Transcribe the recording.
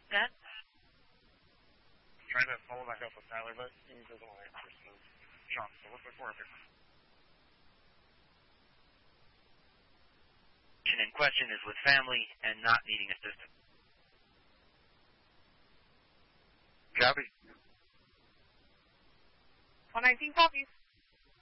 Good. Trying to follow back up with Tyler, but he doesn't want to answer. So, Sean, so what's the score up here? In question is with family and not needing assistance. Copy. 119 copies.